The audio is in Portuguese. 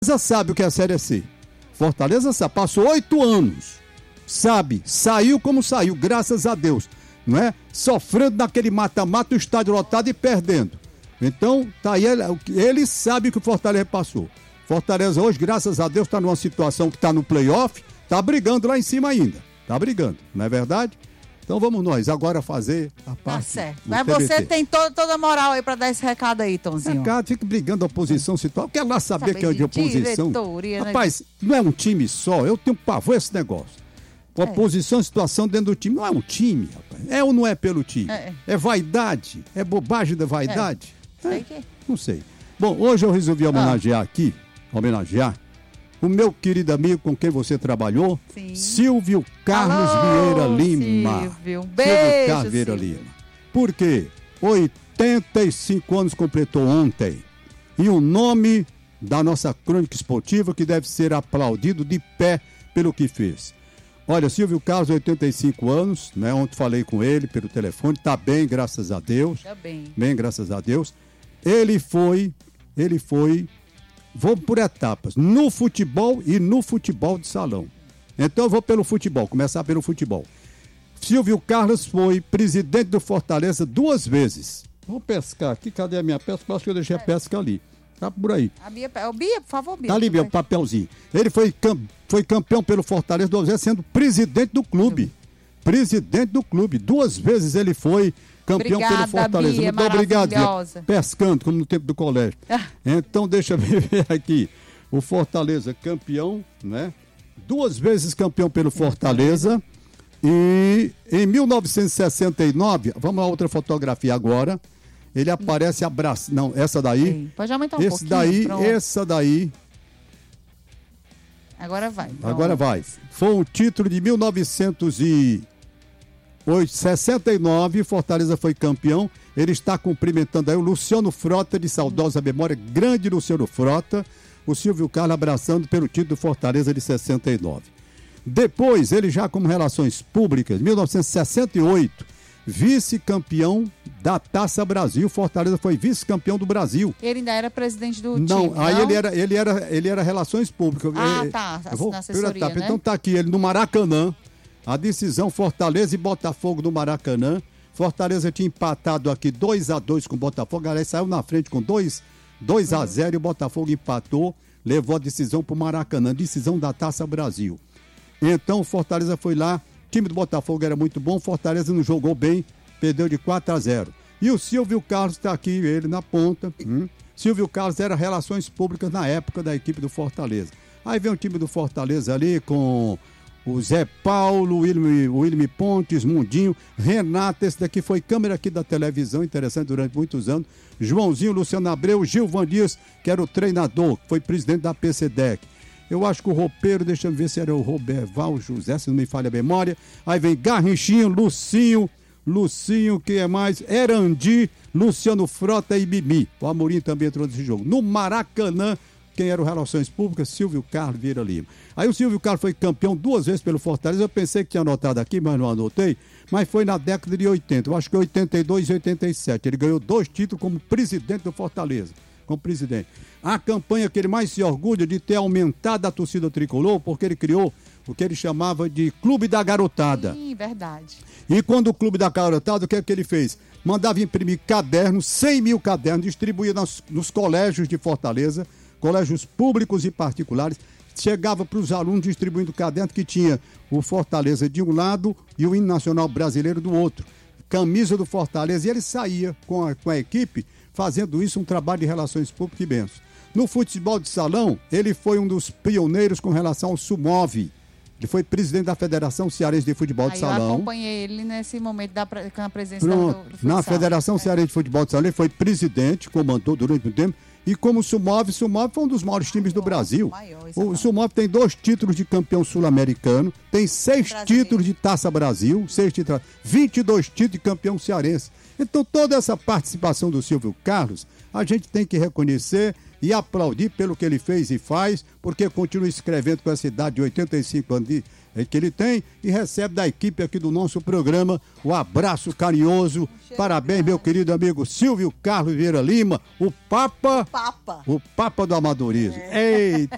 sabe o que é a Série C. Fortaleza sabe, passou 8 anos, sabe, saiu como saiu, graças a Deus, não é? Sofrendo naquele mata-mata, o estádio lotado e perdendo. Então, tá aí, ele sabe que o Fortaleza passou. Fortaleza hoje, graças a Deus, está numa situação que está no play-off, está brigando lá em cima ainda, está brigando, não é verdade? Então vamos nós agora fazer a parte. Tá certo. Mas você tem toda a moral aí pra dar esse recado aí, Tonzinho. Recado, fica brigando a oposição situal. Quer lá saber que é de oposição? Rapaz, não é um time só. Eu tenho pavor esse negócio. Oposição, situação dentro do time. Não é um time, rapaz. É ou não é pelo time? É vaidade? É bobagem da vaidade? Não sei. Bom, hoje eu resolvi homenagear o meu querido amigo com quem você trabalhou, sim, Silvio Carlos Vieira Lima. Silvio, beijo, Carlos Vieira Lima. Por quê? 85 anos completou ontem. E o nome da nossa crônica esportiva que deve ser aplaudido de pé pelo que fez. Olha, Silvio Carlos, 85 anos, né? Ontem falei com ele pelo telefone, tá bem, graças a Deus. Tá bem. Bem, graças a Deus. Ele foi... Vou por etapas, no futebol e no futebol de salão. Então eu vou pelo futebol, começar pelo futebol. Silvio Carlos foi presidente do Fortaleza 2 vezes. Vou pescar aqui, cadê a minha pesca? Acho que eu deixei a pesca ali. Tá por aí. Bia, por favor, Bia. Tá ali, meu papelzinho. Ele foi campeão pelo Fortaleza 2 vezes, sendo presidente do clube. Presidente do clube. 2 vezes ele foi campeão pelo Fortaleza. Bia, muito obrigado, Bia. Pescando, como no tempo do colégio. Então, deixa eu ver aqui. O Fortaleza campeão, né? 2 vezes campeão pelo Fortaleza. E em 1969, vamos a outra fotografia agora. Ele aparece abraçando. Não, essa daí. Sim. Pode aumentar um pouquinho. Essa daí. Agora vai. Agora vai. Foi um título de 1969, Fortaleza foi campeão. Ele está cumprimentando aí o Luciano Frota, de saudosa memória, grande Luciano Frota, o Silvio Carlos abraçando pelo título do Fortaleza de 69. Depois, ele já como Relações Públicas, 1968, vice-campeão da Taça Brasil. Fortaleza foi vice-campeão do Brasil. Ele ainda era presidente do não, time, aí não? ele era Relações Públicas. Tá, na assessoria, né? Então tá aqui ele no Maracanã. A decisão, Fortaleza e Botafogo no Maracanã. Fortaleza tinha empatado aqui 2-2 com o Botafogo. Aliás, saiu na frente com 2-0 e o Botafogo empatou. Levou a decisão para o Maracanã. Decisão da Taça Brasil. Então o Fortaleza foi lá. O time do Botafogo era muito bom. Fortaleza não jogou bem. Perdeu de 4-0. E o Silvio Carlos está aqui, ele na ponta. Silvio Carlos era Relações Públicas na época da equipe do Fortaleza. Aí vem o time do Fortaleza ali com o Zé Paulo, o William Pontes, Mundinho, Renato, esse daqui foi câmera aqui da televisão, interessante durante muitos anos, Joãozinho, Luciano Abreu, Gilvan Dias, que era o treinador, que foi presidente da PCDEC. Eu acho que o roupeiro, deixa eu ver se era o Roberval José, se não me falha a memória. Aí vem Garrinchinho, Lucinho, que é mais? Erandi, Luciano Frota e Bibi. O Amorim também entrou nesse jogo. No Maracanã, quem era o Relações Públicas? Silvio Carlos Vieira Lima. Aí o Silvio Carlos foi campeão 2 vezes pelo Fortaleza. Eu pensei que tinha anotado aqui, mas não anotei. Mas foi na década de 80. Eu acho que 82 e 87. Ele ganhou 2 títulos como presidente do Fortaleza. Como presidente. A campanha que ele mais se orgulha de ter aumentado a torcida tricolor, porque ele criou o que ele chamava de Clube da Garotada. Sim, verdade. E quando o Clube da Garotada, o que é que ele fez? Mandava imprimir cadernos, 100 mil cadernos, distribuía nos colégios de Fortaleza, colégios públicos e particulares, chegava para os alunos distribuindo caderno que tinha o Fortaleza de um lado e o hino nacional brasileiro do outro. Camisa do Fortaleza, e ele saía com a equipe fazendo isso, um trabalho de relações públicas e bênçãos. No futebol de salão, ele foi um dos pioneiros com relação ao SUMOV. Ele foi presidente da Federação Cearense de Futebol de Salão. Eu acompanhei ele nesse momento com a presença do futsal. Na Federação Cearense de Futebol de Salão, ele foi presidente, comandou durante muito tempo. E como o SUMOV foi um dos maiores times do Brasil. O SUMOV tem 2 títulos de campeão sul-americano, tem 6 títulos de Taça Brasil, 22 títulos de campeão cearense. Então toda essa participação do Silvio Carlos, a gente tem que reconhecer e aplaudir pelo que ele fez e faz, porque continua escrevendo com essa idade de 85 anos que ele tem, e recebe da equipe aqui do nosso programa o abraço carinhoso. Parabéns, meu querido amigo Silvio Carlos Vieira Lima, o Papa do amadorismo. Eita!